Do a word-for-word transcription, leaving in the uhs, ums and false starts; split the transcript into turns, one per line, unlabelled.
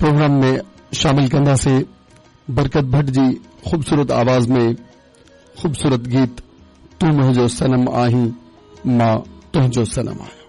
Programme में शामिल कंदासीं बरकत भट्ट जी ख़ूबसूरत आवाज़ में ख़ूबसूरत गीत तू मुंहिंजो सनम आहीं मां तुंहिंजो सनम आहियां।